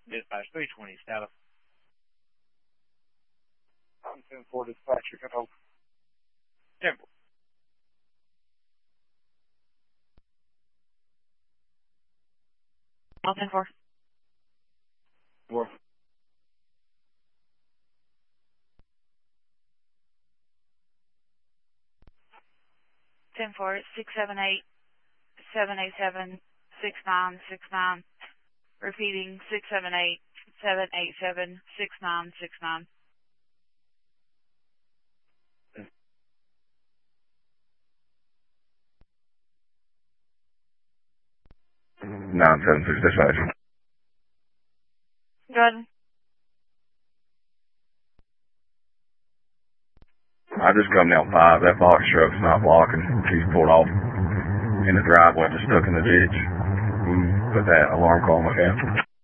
Dispatch 320 status. 10-4 dispatch, you can hold. 10-4. All 10-4. 4. 10-4, 678-787-6969. Repeating, 678-787-6969. 976 dispatch. Good. I just come down 5. That box truck's not blocking. She's pulled off in the driveway, just stuck in the ditch. Put that alarm call on my head.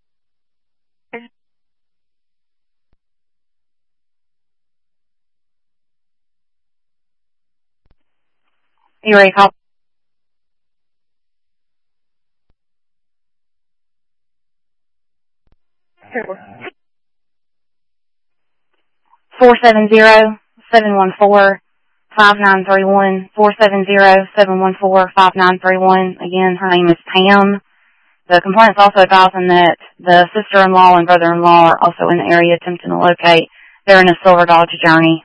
You ready to call? Sure. 470-714-5931. 470-714-5931. Again, her name is Pam. The complaint's also advising that the sister-in-law and brother-in-law are also in the area attempting to locate. They're in a Silver Dodge Journey.